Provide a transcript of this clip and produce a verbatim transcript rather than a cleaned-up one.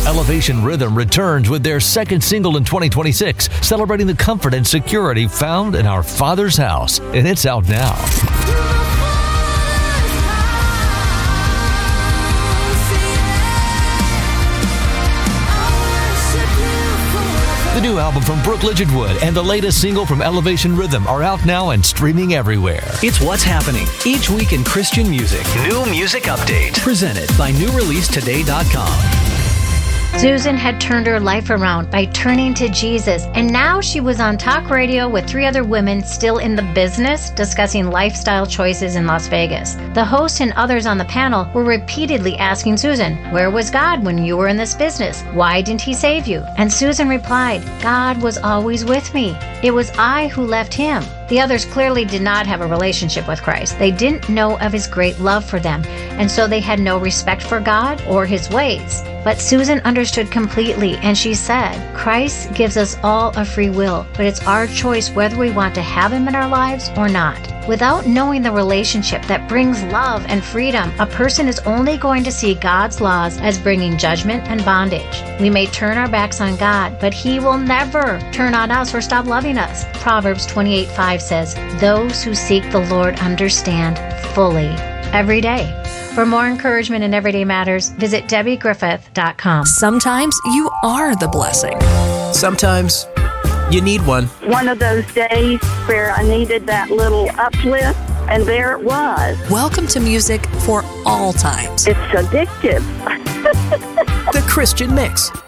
Elevation Rhythm returns with their second single in twenty twenty-six, celebrating the comfort and security found in our Father's house. And it's out now. The new album from Brooke Ligetwood and the latest single from Elevation Rhythm are out now and streaming everywhere. It's what's happening each week in Christian music. New Music Update. Presented by new release today dot com. Susan had turned her life around by turning to Jesus, and now she was on talk radio with three other women still in the business discussing lifestyle choices in Las Vegas. The host and others on the panel were repeatedly asking Susan, "Where was God when you were in this business? Why didn't he save you?" And Susan replied, "God was always with me. It was I who left him." The others clearly did not have a relationship with Christ. They didn't know of his great love for them, and so they had no respect for God or his ways. But Susan understood completely, and she said, Christ gives us all a free will, but it's our choice whether we want to have him in our lives or not. Without knowing the relationship that brings love and freedom, a person is only going to see God's laws as bringing judgment and bondage. We may turn our backs on God, but he will never turn on us or stop loving us. Proverbs twenty-eight five says, "Those who seek the Lord understand fully every day." For more encouragement in Everyday Matters, visit Debbie Griffith dot com. Sometimes you are the blessing. Sometimes you need one. One of those days where I needed that little uplift, and there it was. Welcome to Music for All Times. It's addictive. The Christian Mix